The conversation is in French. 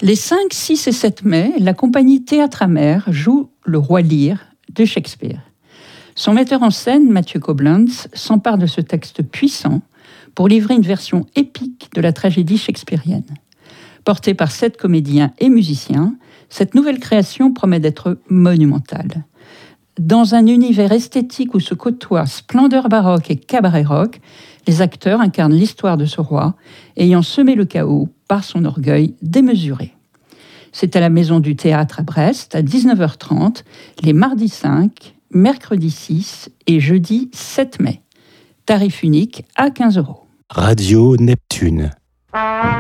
Les 5, 6 et 7 mai, la compagnie Théâtre Amer joue Le Roi Lear de Shakespeare. Son metteur en scène, Mathieu Koblenz, s'empare de ce texte puissant pour livrer une version épique de la tragédie shakespearienne. Portée par 7 comédiens et musiciens, cette nouvelle création promet d'être monumentale. Dans un univers esthétique où se côtoient splendeur baroque et cabaret rock, les acteurs incarnent l'histoire de ce roi, ayant semé le chaos par son orgueil démesuré. C'est à la Maison du Théâtre à Brest, à 19h30, les mardis 5, mercredi 6 et jeudi 7 mai. Tarif unique à 15 €. Radio Neptune.